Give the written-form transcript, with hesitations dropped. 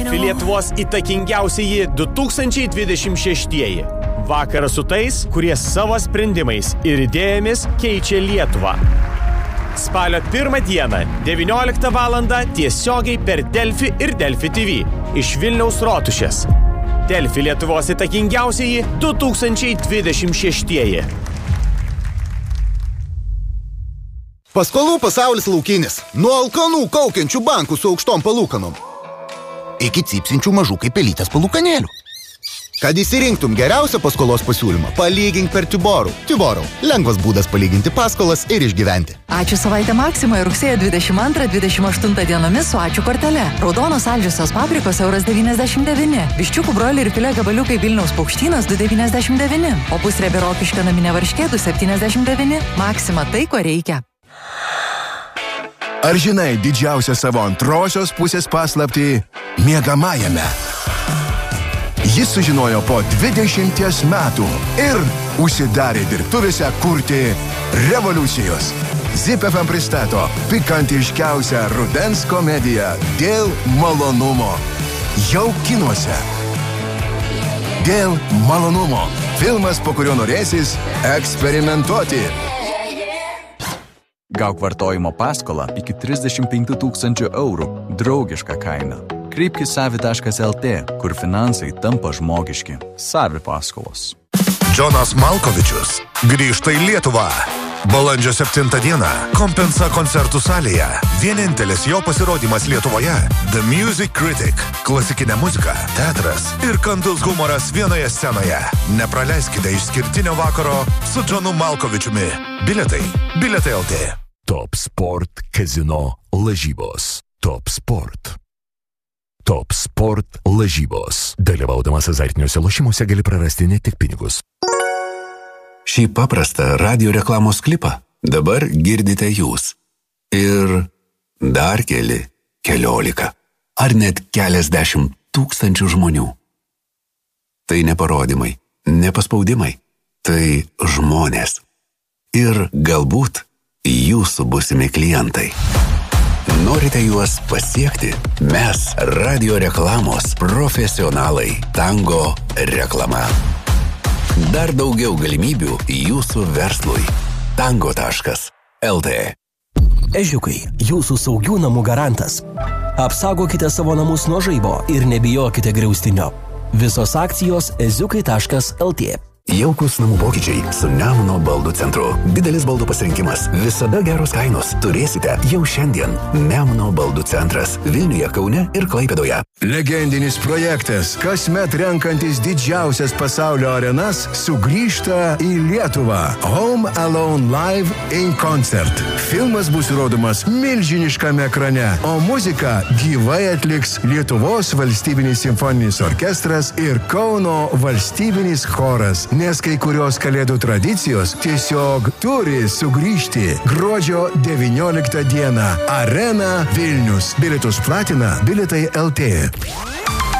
Delfi Lietuvos įtakingiausieji 2026. Vakaras su tais, kurie savo sprendimais ir idėjomis keičia Lietuvą. Spalio 1 dieną, 19 valandą tiesiogiai per Delfi ir Delfi TV iš Vilniaus Rotušės. Delfi Lietuvos įtakingiausieji 2026. Paskolų pasaulis laukinis. Nuo alkanų kaukiančių bankų su aukštom palūkanom iki cypsinčių mažų kaip pelytės palūkanėlių. Kad įsirinktum geriausią paskolos pasiūlymą, palygink per Tiborų. Tiborų – lengvas būdas palyginti paskolas ir išgyventi. Ačiū savaitę Maksimoje rugsėjo 22-28 dienomis su Ačiū kortele. Raudonos saldžiosios paprikos €99. Viščiukų broliai ir filė gabaliukai Vilniaus Paukštynas €2,99. O pusriebė Rokiškio naminė varškė €2,79. Maksima tai, ko reikia. Ar žinai didžiausią savo antrosios pusės paslaptį miegamajame? Jis sužinojo po 20 metų ir užsidarė dirbtuvėse kurti revoliucijos. ZIP FM pristato pikantiškiausią rudens komediją Dėl malonumo. Jau kinuose. Dėl malonumo. Filmas, po kurio norėsis eksperimentuoti. Gauk vartojimo paskolą iki 35 000 eurų. Draugiška kaina. Kreipkis savi.lt, kur finansai tampa žmogiški. Savi paskolos. Džonas Malkovičius grįžta į Lietuvą. Balandžio 7 dieną Kompensa koncertų salėje. Vienintelis jo pasirodymas Lietuvoje. The Music Critic. Klasikinė muzika, teatras ir kandus humoras vienoje scenoje. Nepraleiskite išskirtinio vakaro su Džonu Malkovičiumi. Bilietai. Bilietai LT. Top Sport Casino lažybos. Top Sport. Top Sport lažybos. Dalyvaudamas azartiniuose lošimuose gali prarasti ne tik pinigus. Šį paprastą radio reklamos klipą dabar girdite jūs. Ir dar keliolika, ar net keliasdešimt tūkstančių žmonių. Tai ne parodymai, ne paspaudimai, tai žmonės. Ir galbūt jūsų būsimi klientai. Norite juos pasiekti? Mes radio reklamos profesionalai. Tango reklama. Dar daugiau galimybių jūsų verslui. Tango.lt. Ežiukai, jūsų saugių namų garantas. Apsaugokite savo namus nuo žaibo ir nebijokite griaustinio. Visos akcijos eziukai.lt. Jaukus namų pokyčiai su Nemuno baldų centru. Didelis baldų pasirinkimas, visada geros kainos. Turėsite jau šiandien. Nemuno baldų centras Vilniuje, Kaune ir Klaipėdoje. Legendinis projektas, kasmet renkantis didžiausias pasaulio arenas, sugrįžta į Lietuvą. Home Alone Live in Concert. Filmas bus rodomas milžiniškame ekrane, o muziką gyvai atliks Lietuvos valstybinis simfoninis orkestras ir Kauno valstybinis choras. Nes kai kurios kalėdų tradicijos tiesiog turi sugrįžti. Gruodžio 19 dieną. Arena Vilnius. Bilietus platina Bilietai LT.